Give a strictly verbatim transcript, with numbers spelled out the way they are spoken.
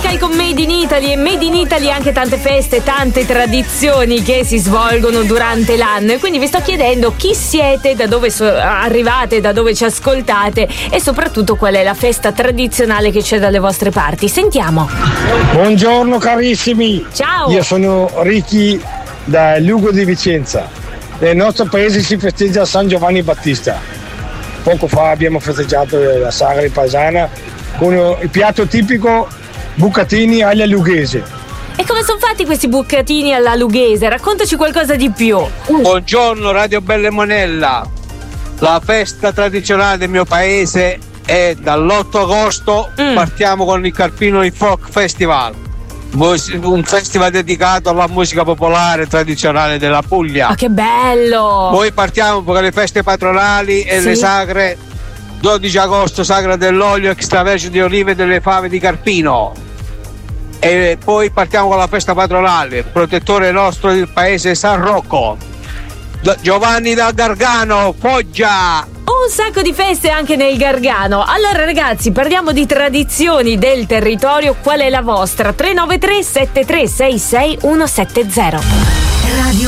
Stai con Made in Italy, e Made in Italy anche tante feste, tante tradizioni che si svolgono durante l'anno, e quindi vi sto chiedendo chi siete, da dove so- arrivate, da dove ci ascoltate e soprattutto qual è la festa tradizionale che c'è dalle vostre parti. Sentiamo. Buongiorno carissimi. Ciao. Io sono Ricky da Lugo di Vicenza. Nel nostro paese si festeggia San Giovanni Battista. Poco fa abbiamo festeggiato la sagra paesana con il piatto tipico bucatini alla lughese. E come sono fatti questi bucatini alla lughese? Raccontaci qualcosa di più. Buongiorno Radio Belle Monella. La festa tradizionale del mio paese è dall'otto agosto. Mm. Partiamo con il Carpino Folk Festival, un festival dedicato alla musica popolare tradizionale della Puglia. Ma che bello! Poi partiamo con le feste patronali e sì. le sagre. Dodici agosto sagra dell'olio extravergine di olive e delle fave di Carpino. E poi partiamo con la festa patronale, protettore nostro del paese San Rocco. Giovanni da Gargano, Foggia. Un sacco di feste anche nel Gargano. Allora ragazzi, parliamo di tradizioni del territorio. Qual è la vostra? tre nove tre sette tre sei sei uno sette zero. Radio